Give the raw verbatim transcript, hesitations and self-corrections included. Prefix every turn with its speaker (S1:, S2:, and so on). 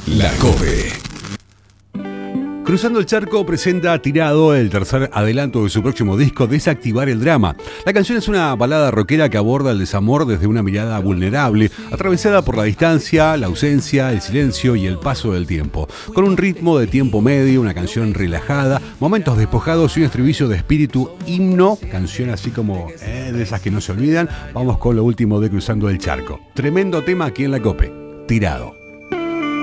S1: La COPE. Cruzando el Charco presenta Tirado, el tercer adelanto de su próximo disco, Desactivar el Drama. La canción es una balada rockera que aborda el desamor desde una mirada vulnerable, atravesada por la distancia, la ausencia, el silencio y el paso del tiempo. Con un ritmo de tiempo medio, una canción relajada, momentos despojados y un estribillo de espíritu himno, canción así como eh, de esas que no se olvidan. Vamos con lo último de Cruzando el Charco. Tremendo tema aquí en la COPE. Tirado.